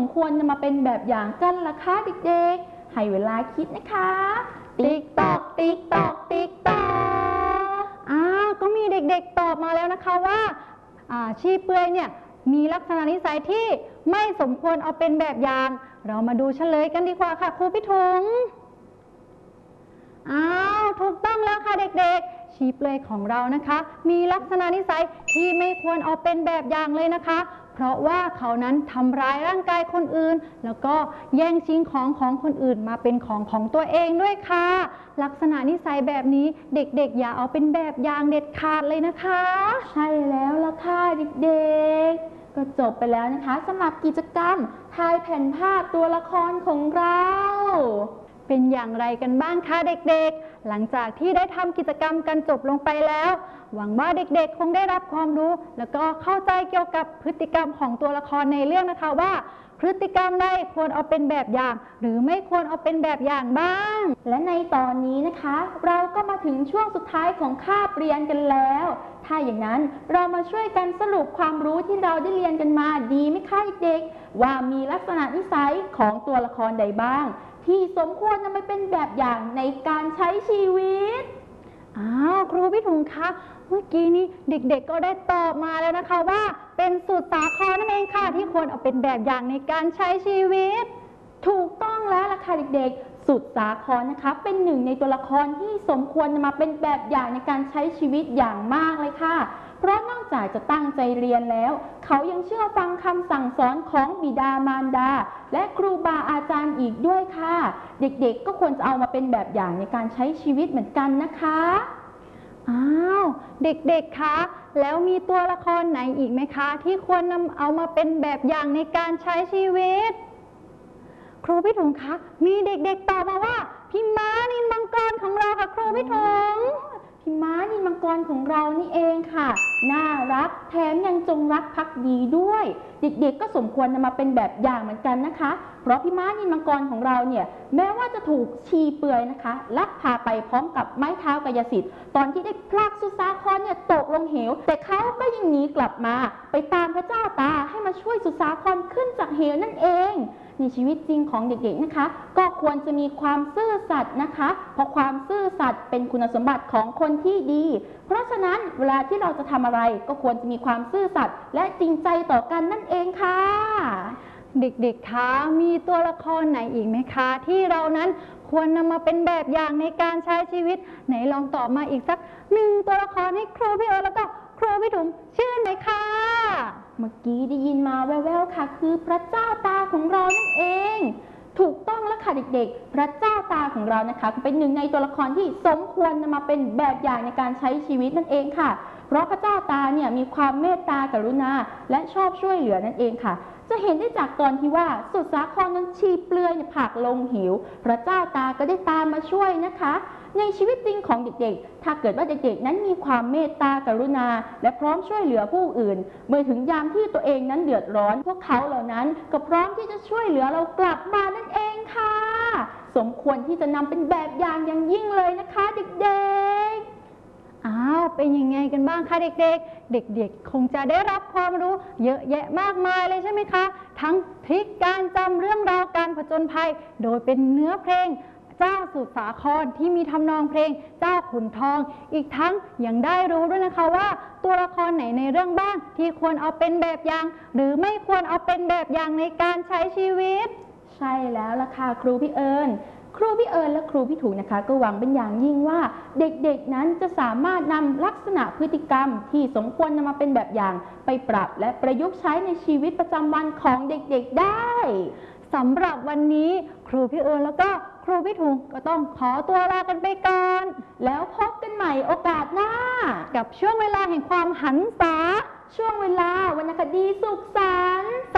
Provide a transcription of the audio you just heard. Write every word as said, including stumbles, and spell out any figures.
มควรนำมาเป็นแบบอย่างกันล่ะคะเด็กๆให้เวลาคิดนะคะติ๊กตอกติ๊กตอกติ๊กตอกอ้าวก็มีเด็กๆตอบมาแล้วนะคะว่าชีเปลือยเนี่ยมีลักษณะนิสัยที่ไม่สมควรเอาเป็นแบบอย่างเรามาดูเฉลยกันดีกว่าค่ะครูพี่ถุงอ้าวถูกต้องแล้วค่ะเด็กๆชีเปลือยของเรานะคะมีลักษณะนิสัยที่ไม่ควรเอาเป็นแบบอย่างเลยนะคะเพราะว่าเขานั้นทำร้ายร่างกายคนอื่นแล้วก็แย่งชิงของของคนอื่นมาเป็นของของตัวเองด้วยค่ะลักษณะนิสัยแบบนี้เด็กๆอย่าเอาเป็นแบบอย่างเด็ดขาดเลยนะคะใช่แล้วล่ะค่ะเด็กๆก็จบไปแล้วนะคะสำหรับกิจกรรมทายแผ่นภาพตัวละครของเราเป็นอย่างไรกันบ้างคะเด็กๆหลังจากที่ได้ทำกิจกรรมกันจบลงไปแล้วหวังว่าเด็กๆคงได้รับความรู้แล้วก็เข้าใจเกี่ยวกับพฤติกรรมของตัวละครในเรื่องนะคะว่าพฤติกรรมใดควรเอาเป็นแบบอย่างหรือไม่ควรเอาเป็นแบบอย่างบ้างและในตอนนี้นะคะเราก็มาถึงช่วงสุดท้ายของคาบเรียนกันแล้วถ้าอย่างนั้นเรามาช่วยกันสรุปความรู้ที่เราได้เรียนกันมาดีไหมคะเด็กๆว่ามีลักษณะนิสัยของตัวละครใดบ้างที่สมควรนำไปเป็นแบบอย่างในการใช้ชีวิตอ้าวครูพี่ถุงคะเมื่อกี้นี้เด็กๆก็ได้ตอบมาแล้วนะคะว่าเป็นสุดสาครนั่นเองค่ะที่ควรเอาเป็นแบบอย่างในการใช้ชีวิตถูกต้องแล้วล่ะค่ะเด็กๆสุดสาครนะคะเป็นหนึ่งในตัวละครที่สมควรนำมาเป็นแบบอย่างในการใช้ชีวิตอย่างมากเลยค่ะเพราะนอกจากจะตั้งใจเรียนแล้วเขายังเชื่อฟังคำสั่งสอนของบิดามารดาและครูบาอาจารย์อีกด้วยค่ะเด็กๆก็ควรจะเอามาเป็นแบบอย่างในการใช้ชีวิตเหมือนกันนะคะอ้าวเด็กๆคะแล้วมีตัวละครไหนอีกไหมคะที่ควรนำเอามาเป็นแบบอย่างในการใช้ชีวิตครูพี่ถุงคะมีเด็กๆตอบมาว่าพี่ม้านินมังกรของเราค่ะครูพี่ถุงพี่ม้านินมังกรของเรานี่เองค่ะน่ารักแถมยังจงรักภักดีด้วยเด็กๆก็สมควรนำมาเป็นแบบอย่างเหมือนกันนะคะเพราะพี่ม้านินมังกรของเราเนี่ยแม้ว่าจะถูกชีเปลือยนะคะลักพาไปพร้อมกับไม้เท้ากายสิทธิ์ตอนที่ได้พลากสุสาครเนี่ยตกลงเหวแต่เขาก็ยังหนีกลับมาไปตามพระเจ้าตาให้มาช่วยสุสาครขึ้นจากเหวนั่นเองในชีวิตจริงของเด็กๆนะคะก็ควรจะมีความซื่อสัตย์นะคะเพราะความซื่อสัตย์เป็นคุณสมบัติของคนที่ดีเพราะฉะนั้นเวลาที่เราจะทำอะไรก็ควรจะมีความซื่อสัตย์และจริงใจต่อกันนั่นเองค่ะเด็กๆคะมีตัวละครไหนอีกไหมคะที่เรานั้นควรนำมาเป็นแบบอย่างในการใช้ชีวิตไหนลองตอบมาอีกสักหนึ่งตัวละครให้ครูพี่เอิร์ธแล้วก็ครูพี่ถุงชื่อไหนคะเมื่อกี้ได้ยินมาแว่วๆค่ะคือพระเจ้าตาของเรานั่นเองถูกต้องแล้วค่ะเด็กๆพระเจ้าตาของเรานะคะเป็นหนึ่งในตัวละครที่สมควรนำมาเป็นแบบอย่างในการใช้ชีวิตนั่นเองค่ะเพราะพระเจ้าตาเนี่ยมีความเมตตากรุณาและชอบช่วยเหลือนั่นเองค่ะจะเห็นได้จากตอนที่ว่าสุดสาครนั้นชีเปลือยผลักลงเหวพระเจ้าตาก็ได้ตามมาช่วยนะคะในชีวิตจริงของเด็กๆถ้าเกิดว่าเด็กๆนั้นมีความเมตตากรุณาและพร้อมช่วยเหลือผู้อื่นเมื่อถึงยามที่ตัวเองนั้นเดือดร้อนพวกเขาเหล่านั้นก็พร้อมที่จะช่วยเหลือเรากลับมานั่นเองค่ะสมควรที่จะนำเป็นแบบอย่างอย่างยิ่งเลยนะคะเด็กๆอ้าวเป็นยังไงกันบ้างคะเด็กๆเด็กๆคงจะได้รับความรู้เยอะแยะมากมายเลยใช่ไหมคะทั้งทริคการจำเรื่องราวการผจญภัยโดยเป็นเนื้อเพลงเจ้าสุดสาครที่มีทำนองเพลงเจ้าขุนทองอีกทั้งยังได้รู้ด้วยนะคะว่าตัวละครไหนในเรื่องบ้างที่ควรเอาเป็นแบบอย่างหรือไม่ควรเอาเป็นแบบอย่างในการใช้ชีวิตใช่แล้วล่ะค่ะครูพี่เอิญครูพี่เอิญและครูพี่ถูกนะคะก็หวังเป็นอย่างยิ่งว่าเด็กๆนั้นจะสามารถนำลักษณะพฤติกรรมที่สมควรนำมาเป็นแบบอย่างไปปรับและประยุกต์ใช้ในชีวิตประจำวันของเด็กๆได้สำหรับวันนี้ครูพี่เอิญแล้วก็ครูพี่ถุงก็ต้องขอตัวลากันไปก่อนแล้วพบกันใหม่โอกาสหน้ากับช่วงเวลาแห่งความหันษาช่วงเวลาวรรณคดีสุขสันต์